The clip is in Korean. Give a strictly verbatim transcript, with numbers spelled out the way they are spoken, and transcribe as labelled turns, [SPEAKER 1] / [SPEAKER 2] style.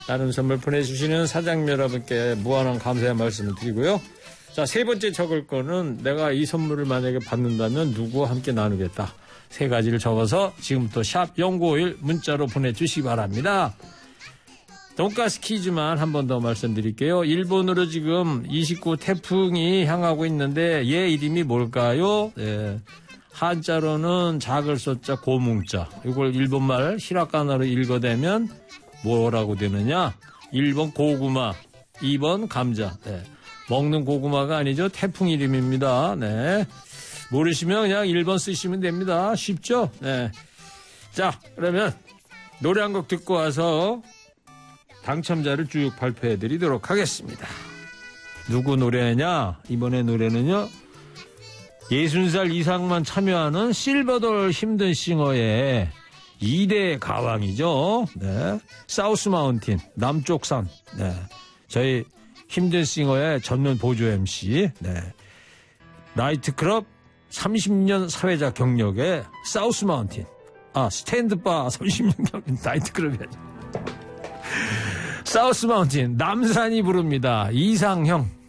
[SPEAKER 1] 다른 선물 보내주시는 사장님 여러분께 무한한 감사의 말씀을 드리고요. 자, 세 번째 적을 거는 내가 이 선물을 만약에 받는다면 누구와 함께 나누겠다. 세 가지를 적어서 지금부터 샵 공구오일 문자로 보내주시기 바랍니다. 돈가스 퀴즈만 한 번 더 말씀드릴게요. 일본으로 지금 이십구 태풍이 향하고 있는데 얘 이름이 뭘까요? 네. 한자로는 작을 소자 고뭉자. 이걸 일본말 히라가나로 읽어대면 뭐라고 되느냐? 일 번 고구마, 이 번 감자. 네. 먹는 고구마가 아니죠. 태풍 이름입니다. 네. 모르시면 그냥 일 번 쓰시면 됩니다. 쉽죠? 네. 자, 그러면 노래 한 곡 듣고 와서 당첨자를 쭉 발표해 드리도록 하겠습니다. 누구 노래냐? 이번에 노래는요. 예순 살 이상만 참여하는 실버돌 힘든싱어의 이 대 가왕이죠. 네. 사우스 마운틴, 남쪽 산. 네. 저희 힘든싱어의 전문 보조 엠씨. 네. 나이트클럽 삼십 년 사회자 경력의 사우스 마운틴. 아, 스탠드바 삼십 년 경력 나이트클럽이야죠. 사우스 마운틴 남산이 부릅니다. 이상형.